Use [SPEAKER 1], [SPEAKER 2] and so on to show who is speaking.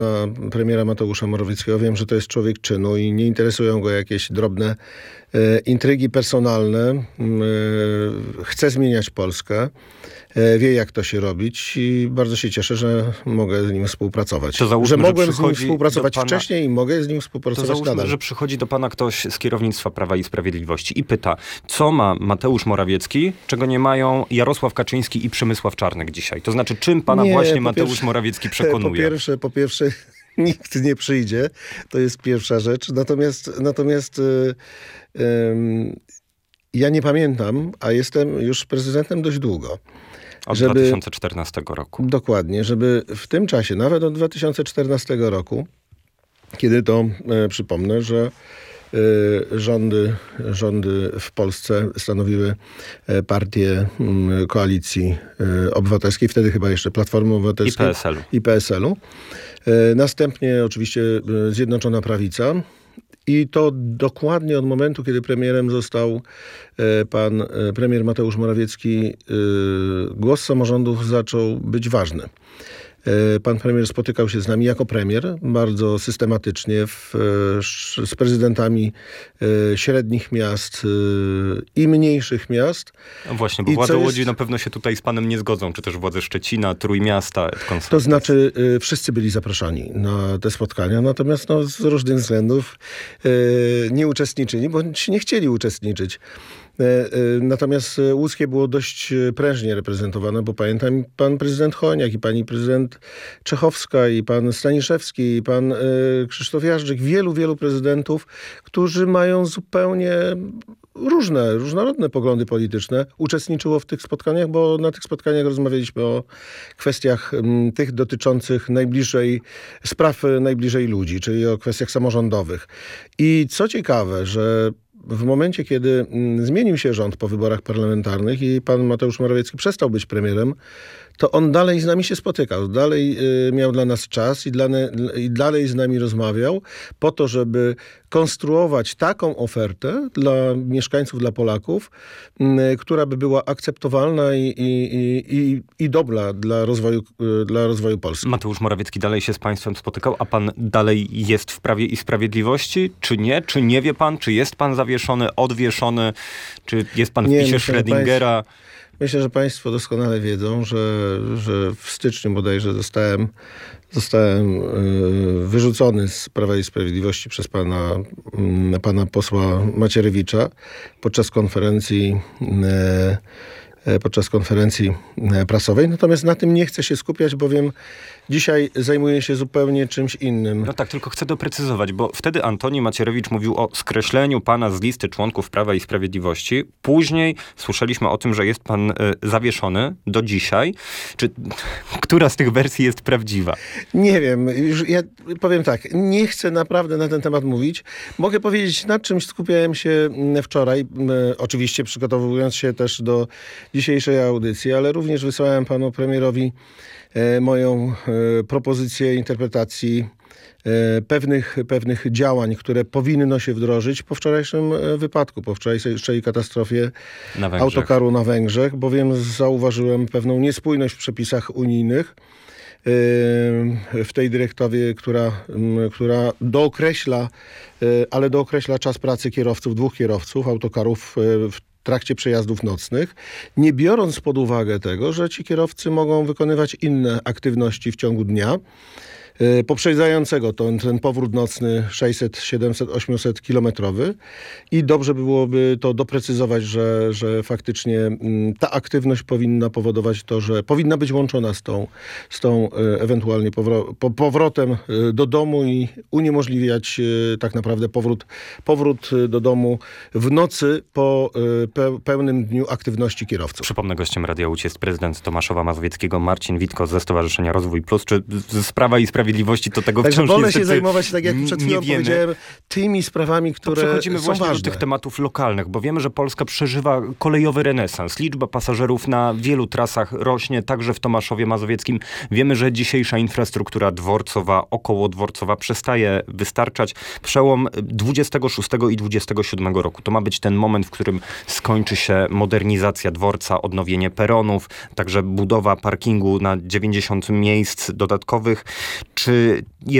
[SPEAKER 1] na premiera Mateusza Morawieckiego. Wiem, że to jest człowiek czynu i nie interesują go jakieś drobne intrygi personalne. Chce zmieniać Polskę. Wie, jak to się robić i bardzo się cieszę, że mogę z nim współpracować.
[SPEAKER 2] Załóżmy,
[SPEAKER 1] że mogłem z nim współpracować wcześniej i mogę z nim współpracować
[SPEAKER 2] załóżmy,
[SPEAKER 1] nadal.
[SPEAKER 2] że przychodzi do pana ktoś z kierownictwa Prawa i Sprawiedliwości i pyta, co ma Mateusz Morawiecki, czego nie mają Jarosław Kaczyński i Przemysław Czarnek dzisiaj? To znaczy, czym pana Mateusz Morawiecki przekonuje?
[SPEAKER 1] Po pierwsze nikt nie przyjdzie. To jest pierwsza rzecz. Natomiast ja nie pamiętam, a jestem już prezydentem dość długo.
[SPEAKER 2] Od 2014 roku.
[SPEAKER 1] Dokładnie, żeby w tym czasie, nawet od 2014 roku, kiedy to, przypomnę, że rządy w Polsce stanowiły partie Koalicji Obywatelskiej, wtedy chyba jeszcze Platformy Obywatelskiej i PSL-u. Następnie oczywiście Zjednoczona Prawica. I to dokładnie od momentu, kiedy premierem został pan premier Mateusz Morawiecki, głos samorządów zaczął być ważny. Pan premier spotykał się z nami jako premier bardzo systematycznie z prezydentami średnich miast i mniejszych miast.
[SPEAKER 2] No właśnie, bo władze Łodzi na pewno się tutaj z panem nie zgodzą, czy też władze Szczecina, Trójmiasta.
[SPEAKER 1] To znaczy wszyscy byli zapraszani na te spotkania, natomiast z różnych względów nie uczestniczyli, bo nie chcieli uczestniczyć. Natomiast łódzkie było dość prężnie reprezentowane, bo pamiętam pan prezydent Chojniak i pani prezydent Czechowska i pan Staniszewski i pan Krzysztof Jażdżyk, wielu prezydentów, którzy mają zupełnie różnorodne poglądy polityczne, uczestniczyło w tych spotkaniach, bo na tych spotkaniach rozmawialiśmy o kwestiach tych dotyczących spraw najbliżej ludzi, czyli o kwestiach samorządowych. I co ciekawe, że w momencie, kiedy zmienił się rząd po wyborach parlamentarnych i pan Mateusz Morawiecki przestał być premierem, to on dalej z nami się spotykał. Dalej miał dla nas czas i dalej z nami rozmawiał po to, żeby konstruować taką ofertę dla mieszkańców, dla Polaków, która by była akceptowalna i dobra dla rozwoju Polski.
[SPEAKER 2] Mateusz Morawiecki dalej się z państwem spotykał, a pan dalej jest w Prawie i Sprawiedliwości? Czy nie? Czy nie wie pan? Czy jest pan zawieszony, odwieszony? Czy jest pan w PiS-ie Schrödingera?
[SPEAKER 1] Myślę, że państwo doskonale wiedzą, że w styczniu bodajże zostałem wyrzucony z Prawa i Sprawiedliwości przez pana posła Macierewicza podczas konferencji prasowej. Natomiast na tym nie chcę się skupiać, bowiem dzisiaj zajmuję się zupełnie czymś innym.
[SPEAKER 2] No tak, tylko chcę doprecyzować, bo wtedy Antoni Macierewicz mówił o skreśleniu pana z listy członków Prawa i Sprawiedliwości. Później słyszeliśmy o tym, że jest pan zawieszony do dzisiaj. Czy która z tych wersji jest prawdziwa?
[SPEAKER 1] Nie wiem. Ja powiem tak, nie chcę naprawdę na ten temat mówić. Mogę powiedzieć, nad czymś skupiałem się wczoraj. Oczywiście przygotowując się też do dzisiejszej audycji, ale również wysłałem panu premierowi moją propozycję interpretacji pewnych działań, które powinno się wdrożyć po wczorajszym wypadku, po wczorajszej katastrofie autokaru na Węgrzech, bowiem zauważyłem pewną niespójność w przepisach unijnych w tej dyrektywie, która dookreśla czas pracy dwóch kierowców autokarów w trakcie przejazdów nocnych, nie biorąc pod uwagę tego, że ci kierowcy mogą wykonywać inne aktywności w ciągu dnia, poprzedzającego ten powrót nocny 600, 700, 800 kilometrowy i dobrze byłoby to doprecyzować, że faktycznie ta aktywność powinna powodować to, że powinna być łączona z tą ewentualnie powrotem do domu i uniemożliwiać tak naprawdę powrót do domu w nocy po pełnym dniu aktywności kierowców.
[SPEAKER 2] Przypomnę, gościem Radia Łódź jest prezydent Tomaszowa Mazowieckiego Marcin Witko ze Stowarzyszenia Rozwój Plus. Czy z Prawa i Sprawiedliwości to tego
[SPEAKER 1] Także
[SPEAKER 2] wciąż
[SPEAKER 1] wolę się zajmować, tak jak przed chwilą powiedziałem, tymi sprawami, które
[SPEAKER 2] przechodzimy
[SPEAKER 1] są
[SPEAKER 2] właśnie
[SPEAKER 1] ważne.
[SPEAKER 2] do tych tematów lokalnych, bo wiemy, że Polska przeżywa kolejowy renesans. Liczba pasażerów na wielu trasach rośnie, także w Tomaszowie Mazowieckim. Wiemy, że dzisiejsza infrastruktura dworcowa, okołodworcowa przestaje wystarczać. Przełom 26 i 27 roku. To ma być ten moment, w którym skończy się modernizacja dworca, odnowienie peronów, także budowa parkingu na 90 miejsc dodatkowych. Czy